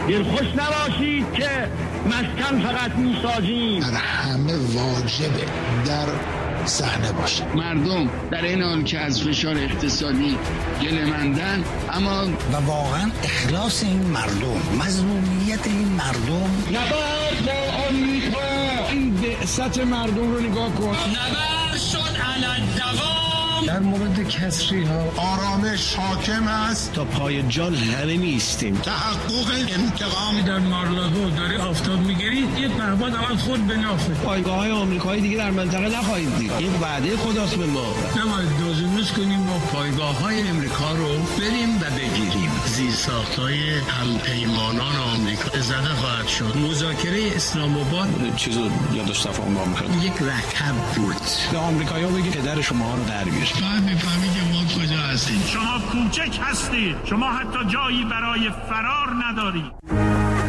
دلخوش نباشید که مسکن فقط میسازیم. در همه واجبه در صحنه باشه. مردم در این حال که از فشار اقتصادی گله‌مندن، اما و واقعا اخلاص این مردم، مظلومیت این مردم. نبرد با آمریکا، این بعثت مردم رو نگاه کن. نبرد شد علی الدوام. در مورد کسری ها آرامش حاکم است. تا پای جان همه میستیم. تحقق انتقام. در مارلاگو داری آفتاب میگیری، یه پهباد اول خود به نافه. پایگاه های آمریکایی دیگه در منطقه نخواهید دید. این وعده خداست به ما. نماید دوزیموز کنیم با پایگاه های امریکا رو بریم و بگیریم. زیرساخت های همپیمانان آمریکا زده خواهد شد. مذاکره اسلام آباد چیزو یادش تفاهم با آمریکا یک رکب بود. به آمریکایی‌ها بگید پدر شما رو در بیار. باید میفهمی که ما کجا هستیم. شما کوچک هستید. شما حتی جایی برای فرار ندارید.